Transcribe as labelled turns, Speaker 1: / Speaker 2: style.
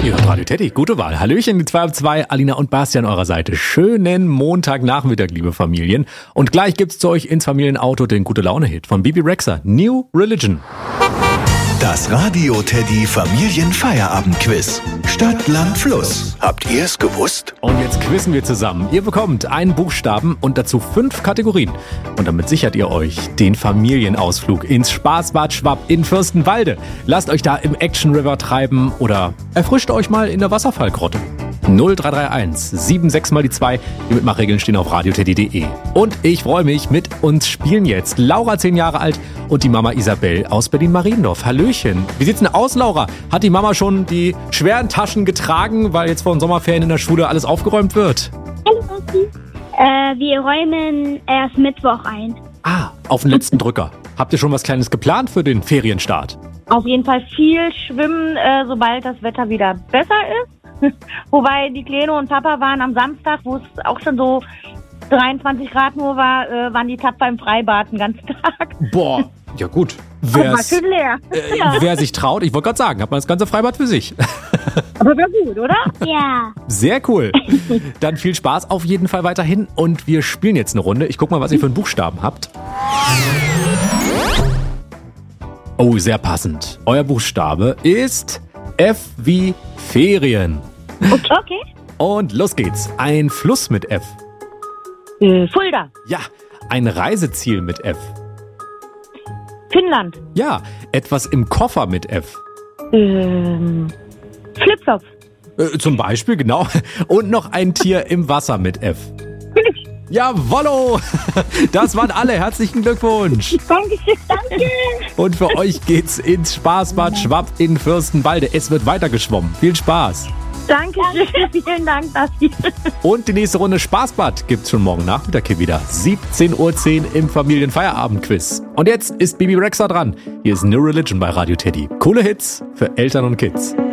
Speaker 1: Ihr hört Radio Teddy, gute Wahl. Hallöchen, die 2 auf 2, Alina und Bastian an eurer Seite. Schönen Montagnachmittag, liebe Familien. Und gleich gibt's zu euch ins Familienauto den Gute-Laune-Hit von Bibi Rexha, New Religion.
Speaker 2: Das Radio Teddy Familienfeierabend-Quiz. Stadt, Land, Fluss. Habt ihr es gewusst?
Speaker 1: Und jetzt quizzen wir zusammen. Ihr bekommt einen Buchstaben und dazu 5 Kategorien. Und damit sichert ihr euch den Familienausflug ins Spaßbad Schwapp in Fürstenwalde. Lasst euch da im Action River treiben oder erfrischt euch mal in der Wasserfallgrotte. 0331 76 mal die 2. Die Mitmachregeln stehen auf radioteddy.de. Und ich freue mich, mit uns spielen jetzt Laura, 10 Jahre alt, und die Mama Isabel aus Berlin-Mariendorf. Hallöchen. Wie sieht's denn aus, Laura? Hat die Mama schon die schweren Taschen getragen, weil jetzt vor den Sommerferien in der Schule alles aufgeräumt wird?
Speaker 3: Hallo, Basti. Wir räumen erst Mittwoch ein.
Speaker 1: Ah, auf den letzten Drücker. Habt ihr schon was Kleines geplant für den Ferienstart?
Speaker 4: Auf jeden Fall viel schwimmen, sobald das Wetter wieder besser ist. Wobei die Kleine und Papa waren am Samstag, wo es auch schon so 23 Grad nur war, waren die tapfer im Freibad den ganzen Tag.
Speaker 1: Boah, ja gut.
Speaker 4: War schön leer.
Speaker 1: Wer sich traut, ich wollte gerade sagen, hat man das ganze Freibad für sich.
Speaker 4: Aber wäre gut, oder?
Speaker 3: Ja.
Speaker 1: Sehr cool. Dann viel Spaß auf jeden Fall weiterhin und wir spielen jetzt eine Runde. Ich guck mal, was ihr für einen Buchstaben habt. Oh, sehr passend. Euer Buchstabe ist F wie Ferien.
Speaker 4: Okay.
Speaker 1: Und los geht's. Ein Fluss mit F.
Speaker 4: Fulda.
Speaker 1: Ja, ein Reiseziel mit F.
Speaker 4: Finnland.
Speaker 1: Ja, etwas im Koffer mit F.
Speaker 4: Flipflops.
Speaker 1: Zum Beispiel, genau. Und noch ein Tier im Wasser mit F. Jawollo! Das waren alle. Herzlichen Glückwunsch.
Speaker 4: Dankeschön. Danke.
Speaker 1: Und für euch geht's ins Spaßbad Schwapp in Fürstenwalde. Es wird weiter geschwommen. Viel Spaß.
Speaker 4: Dankeschön. Vielen Dank, Basti.
Speaker 1: Und die nächste Runde Spaßbad gibt's schon morgen Nachmittag hier wieder. 17:10 Uhr im Familienfeierabend-Quiz. Und jetzt ist Bibi Rexha dran. Hier ist New Religion bei Radio Teddy. Coole Hits für Eltern und Kids.